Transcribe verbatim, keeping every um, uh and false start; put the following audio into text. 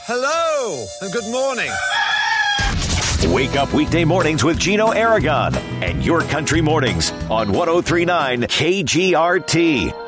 Hello and good morning. Wake up weekday mornings with Gino Aragon and Your Country Mornings on one oh three point nine K G R T.